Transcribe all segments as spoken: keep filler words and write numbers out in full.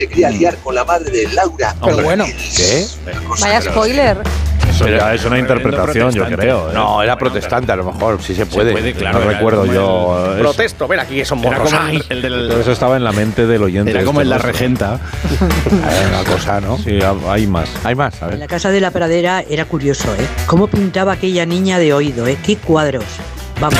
se quería liar con la madre de Laura. Pero bueno, ¿qué? Vaya spoiler. Eso ya es una interpretación, yo creo. ¿eh? No, era protestante, a lo mejor, sí se puede. Se puede, claro, no era recuerdo como yo. el- Es- protesto, ven aquí, que son Era morros. como Ay. el, el del. Pero eso estaba en la mente del oyente. Era como este en la nuestro. regenta. Hay una cosa, ¿no? Sí, hay más. Hay más, a En ver. la casa de la pradera era curioso, ¿eh? ¿Cómo pintaba aquella niña de oído, eh? ¿Qué cuadros? Vamos.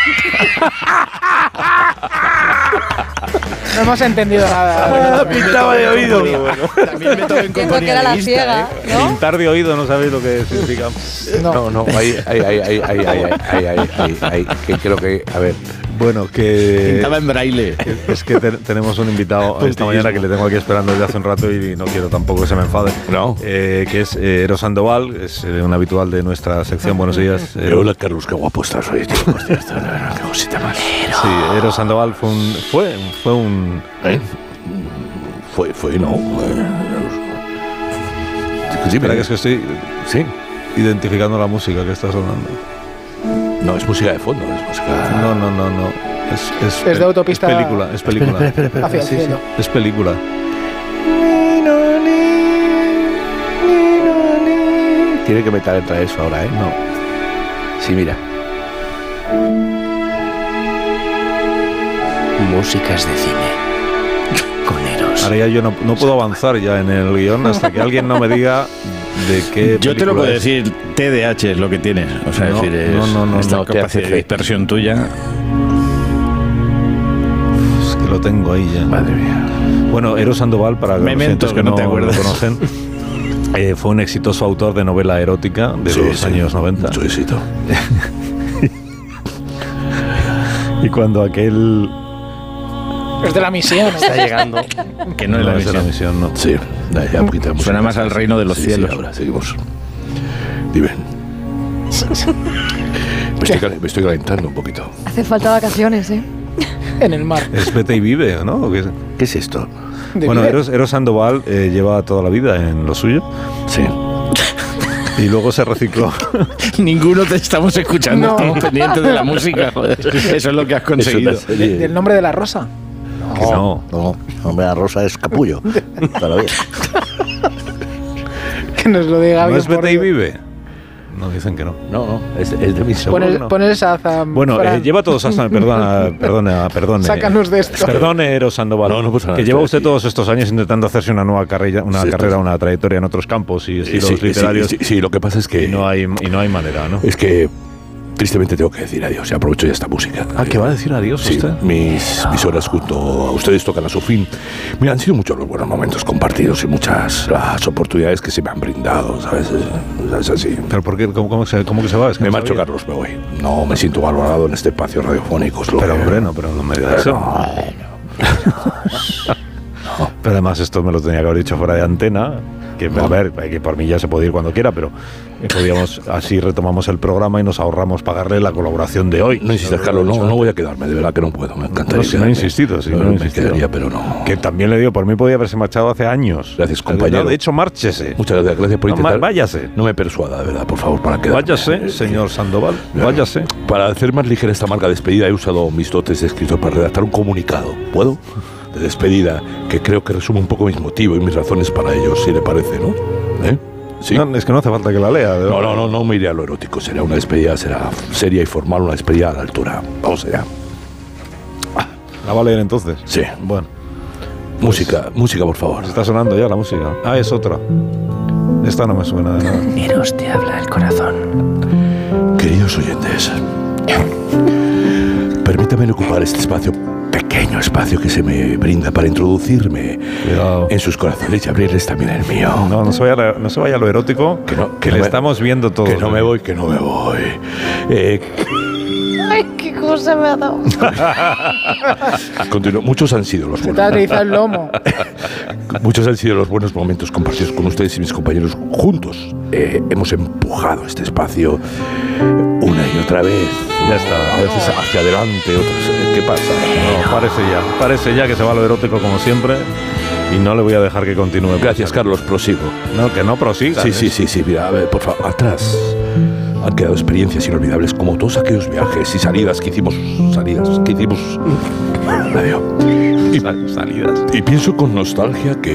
No hemos entendido nada. Pintaba de oído. También me toca en Entiendo que era la ciega, ¿no? Pintar de oído, no sabéis lo que significa. No, no, ahí, ahí, ahí, ahí, ahí, ahí, ahí, ahí, ahí, ahí, que creo que, a ver. Bueno, que. Pintaba en braille. Es que te- tenemos un invitado esta mañana que le tengo aquí esperando desde hace un rato y no quiero tampoco que se me enfade. No. Eh, que es eh, Eros Sandoval, es eh, un habitual de nuestra sección. Buenos días. Eh, hola, Carlos, qué guapo estás hoy, tío. Hostia, esta- qué cosita más. Sí, Eros Sandoval fue un. Fue, fue un. ¿Eh? Fue, fue, no. Sí, Espera, que es que estoy sí. identificando la música que está sonando. No, es música de fondo, es música. No, no, no, no. Es, es, Es de autopista- Es película, es película. Hacia el Sí, sí, cielo. es película. Tiene que meter entre eso ahora, ¿eh? No. Sí, mira. Músicas de cine. Con Eros. Ahora ya yo no, no puedo avanzar ya en el guión hasta que alguien no me diga de qué. Yo te lo película puedo es. decir, T D A H es lo que tienes. O sea, No, es decir, es no, no, no, esta no, T capacidad H C. de dispersión tuya. Es que lo tengo ahí ya. Madre mía. Bueno, Eros Sandoval, para los Memento, oyentes que no te acuerdas. lo conocen, eh, fue un exitoso autor de novela erótica de Sí, los sí. años noventa. Mucho éxito. Y cuando aquel. Es de la misión. Está llegando. Que no, es la es de la misión. misión, no. Sí, da ya un poquito de música. Suena más al reino de los Sí, cielos. Sí, ahora seguimos. Dime. Me estoy, cal- me estoy calentando un poquito. Hace falta vacaciones, ¿eh? En el mar. Es Vete y Vive, ¿no? ¿O qué es? ¿Qué es esto? De Bueno, vida. Eros, Eros Sandoval eh, lleva toda la vida en lo suyo Sí. y luego se recicló. Ninguno te estamos escuchando, No. estamos pendientes de la música. Joder. Eso es lo que has conseguido. Es una serie. Del nombre de la rosa. Que no. No, hombre, la rosa es capullo. Todavía. Que nos lo diga ¿No alguien. es por Vete y Dios. Vive? No, dicen que no. No, no, es, es de mi Seguro Pon que el, no. pon el Shazam, Bueno, Fran. eh, lleva todos hasta. Perdona, perdona, perdone. Sácanos de esto. Perdone, Eros Sandoval. No, no pasa nada, que lleva estoy usted aquí. todos estos años intentando hacerse una nueva carrera, una Sí, carrera, estoy- una trayectoria en otros campos y Sí, estilos sí, sí, literarios. sí, sí, lo que pasa es que Y no hay y no hay manera, ¿no? es que tristemente tengo que decir adiós y aprovecho ya esta música. Ah, ¿que va a decir adiós Sí, usted? mis, mis horas junto a ustedes tocan a su fin. Mira, han sido muchos los buenos momentos compartidos y muchas las oportunidades que se me han brindado, ¿sabes? Es, es así. ¿Pero por qué? ¿Cómo, cómo, se, cómo que se va? Es que Me no marcho, sabía. Carlos, me voy. No me siento valorado en este espacio radiofónico. es lo Pero que- hombre, no, pero no me digas eso. Pero además esto me lo tenía que haber dicho fuera de antena. Que, a ver, que por mí ya se puede ir cuando quiera, pero podíamos, así retomamos el programa y nos ahorramos pagarle la colaboración de hoy. No insistas, Carlos, no, no voy a quedarme, de verdad que no puedo. Me encantaría. No, si no he quedarme. insistido, si no he me insistido. quedaría, pero no. Que también le digo, por mí podía haberse marchado hace años. Gracias, compañero. No, de hecho, márchese. Muchas gracias, gracias por No, intentar. ma- váyase. No me persuada, de verdad, por favor, para quedarme. Váyase, señor Sandoval, váyase. Para hacer más ligera esta amarga despedida he usado mis dotes de escritor para redactar un comunicado. ¿Puedo? De despedida que creo que resume un poco mis motivos y mis razones para ello, si le parece, ¿no? ¿Eh? Sí. No, es que no hace falta que la lea. de No, verdad. no, no, no me iré a lo erótico. Será una despedida, será seria y formal, una despedida a la altura. Vamos allá. ¿La va a leer entonces? Sí. Bueno, Música, música, por favor. está sonando ya la música. Ah, es otra. Esta no me suena de nada. Eros te habla el corazón. Queridos oyentes, permítanme ocupar este espacio, pequeño espacio que se me brinda para introducirme Cuidado. en sus corazones y abrirles también el mío. No, no se vaya, a la- no se vaya a lo erótico, Que no, que no le me- estamos viendo todo. Que no me voy, que no me voy. Eh, Ay, qué cosa me ha dado. continúo. Muchos han sido los Se te ha buenos. atrizado el lomo. Muchos han sido los buenos momentos compartidos con ustedes y mis compañeros juntos. Eh, hemos empujado este espacio una y otra vez. Ya está. A veces hacia adelante, otras. eh, ¿Qué pasa? No, parece ya. Parece ya que se va a lo erótico como siempre y no le voy a dejar que continúe. Gracias, Carlos. Prosigo. No, que no prosiga. Sí, sí, sí, sí. Mira, a ver, por favor, atrás. Han quedado experiencias inolvidables como todos aquellos viajes y salidas que hicimos. Salidas que hicimos. Adiós. Y, Salidas. y pienso con nostalgia que